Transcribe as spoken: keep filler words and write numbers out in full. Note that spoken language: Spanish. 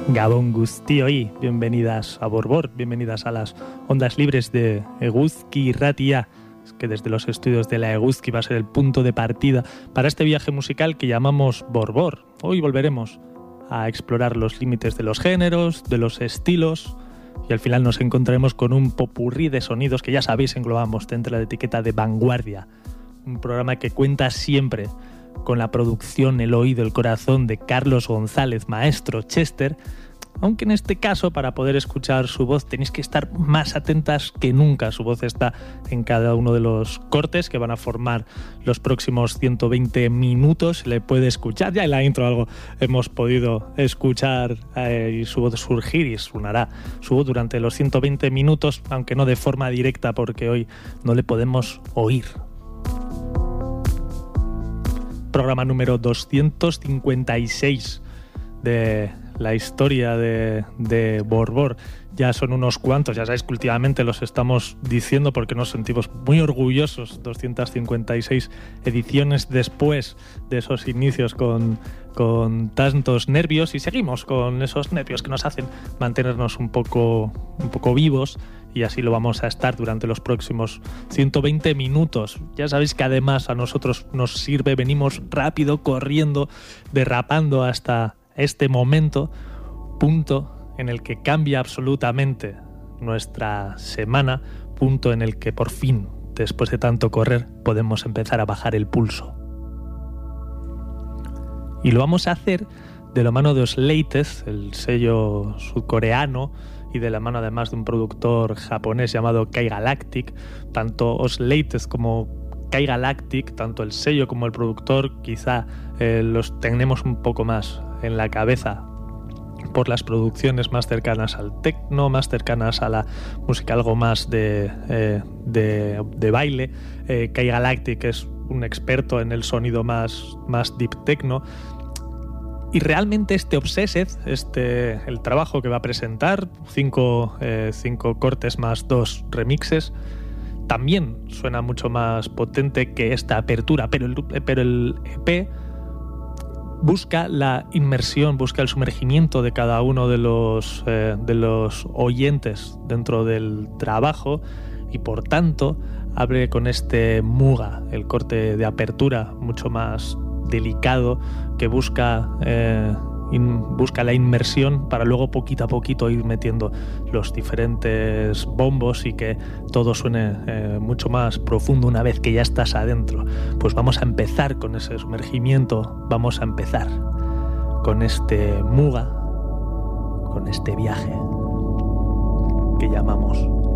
Gabón guztioi, bienvenidas a Borbor, bienvenidas a las ondas libres de Eguzki Irratia, que desde los estudios de la Eguzki va a ser el punto de partida para este viaje musical que llamamos Borbor. Hoy volveremos a explorar los límites de los géneros, de los estilos, y al final nos encontraremos con un popurrí de sonidos que ya sabéis englobamos dentro de la etiqueta de vanguardia. Un programa que cuenta siempre con la producción, el oído, el corazón de Carlos González, maestro Chester, aunque en este caso, para poder escuchar su voz, tenéis que estar más atentas que nunca. Su voz está en cada uno de los cortes que van a formar los próximos ciento veinte minutos. Le puede escuchar, ya en la intro algo hemos podido escuchar eh, y su voz surgir y sonará su voz durante los ciento veinte minutos, aunque no de forma directa porque hoy no le podemos oír. Programa número doscientos cincuenta y seis de la historia de, de Borbor. Ya son unos cuantos, ya sabéis que últimamente los estamos diciendo porque nos sentimos muy orgullosos. doscientas cincuenta y seis ediciones después de esos inicios con, con tantos nervios, y seguimos con esos nervios que nos hacen mantenernos un poco, un poco vivos, y así lo vamos a estar durante los próximos ciento veinte minutos. Ya sabéis que además a nosotros nos sirve, venimos rápido, corriendo, derrapando hasta este momento, punto en el que cambia absolutamente nuestra semana, punto en el que por fin, después de tanto correr, podemos empezar a bajar el pulso. Y lo vamos a hacer de la mano de Oslatez, el sello sudcoreano, y de la mano además de un productor japonés llamado Kai Galactic. Tanto Oslatez como Kai Galactic, tanto el sello como el productor, quizá eh, los tenemos un poco más en la cabeza por las producciones más cercanas al techno, más cercanas a la música algo más de, eh, de, de baile. Eh, Kai Galactic es un experto en el sonido más, más deep techno. Y realmente este Obsessed, este, el trabajo que va a presentar, cinco, eh, cinco cortes más dos remixes, también suena mucho más potente que esta apertura, pero el, pero el E P busca la inmersión, busca el sumergimiento de cada uno de los, eh, de los oyentes dentro del trabajo, y por tanto abre con este Muga, el corte de apertura mucho más delicado, que busca, eh, in, busca la inmersión para luego poquito a poquito ir metiendo los diferentes bombos y que todo suene eh, mucho más profundo una vez que ya estás adentro. Pues vamos a empezar con ese sumergimiento, vamos a empezar con este Muga, con este viaje que llamamos